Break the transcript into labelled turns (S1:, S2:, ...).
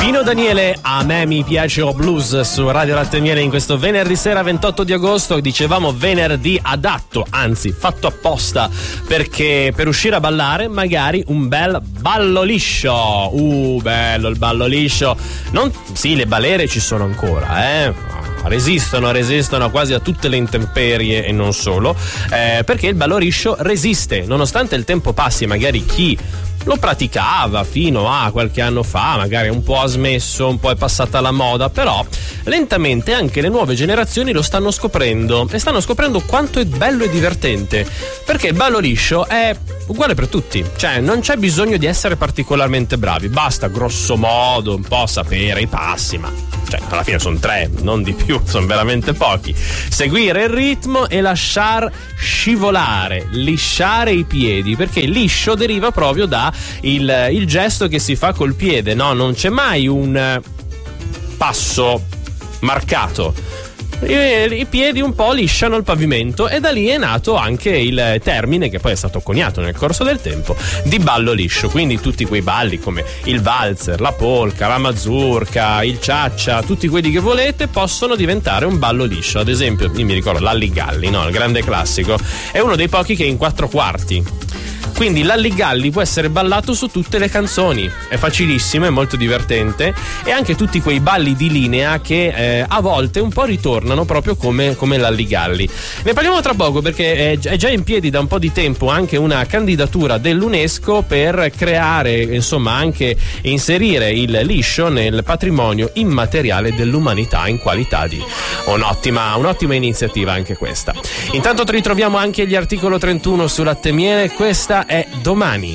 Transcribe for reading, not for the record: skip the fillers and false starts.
S1: Pino Daniele, A me mi piace o blues su Radio Latte e Miele in questo venerdì sera 28 di agosto. Dicevamo venerdì adatto, anzi fatto apposta, perché per uscire a ballare magari un bel ballo liscio. Bello il ballo liscio. Sì, le balere ci sono ancora, resistono quasi a tutte le intemperie e non solo, perché il ballo liscio resiste nonostante il tempo passi. Magari chi lo praticava fino a qualche anno fa magari un po' ha smesso, un po' è passata la moda, però lentamente anche le nuove generazioni lo stanno scoprendo e stanno scoprendo quanto è bello e divertente, perché il ballo liscio è uguale per tutti, cioè non c'è bisogno di essere particolarmente bravi, basta grosso modo un po' sapere i passi, ma cioè alla fine sono 3, non di più, sono veramente pochi. Seguire il ritmo e lasciar scivolare, lisciare i piedi, perché liscio deriva proprio da il gesto che si fa col piede, no? Non c'è mai un passo marcato. I piedi un po' lisciano il pavimento e da lì è nato anche il termine, che poi è stato coniato nel corso del tempo, di ballo liscio. Quindi tutti quei balli come il valzer, la polka, la mazurka, il ciaccia, tutti quelli che volete possono diventare un ballo liscio. Ad esempio, io mi ricordo l'Alligalli, no? Il grande classico, è uno dei pochi che è in 4/4. Quindi l'Alligalli può essere ballato su tutte le canzoni, è facilissimo, è molto divertente, e anche tutti quei balli di linea che a volte un po' ritornano proprio come l'Alligalli. Ne parliamo tra poco, perché è già in piedi da un po' di tempo anche una candidatura dell'UNESCO per creare, insomma, anche inserire il liscio nel patrimonio immateriale dell'umanità in qualità di un'ottima iniziativa anche questa. Intanto ritroviamo anche gli articolo 31 su Latte e Miele, questa è Domani.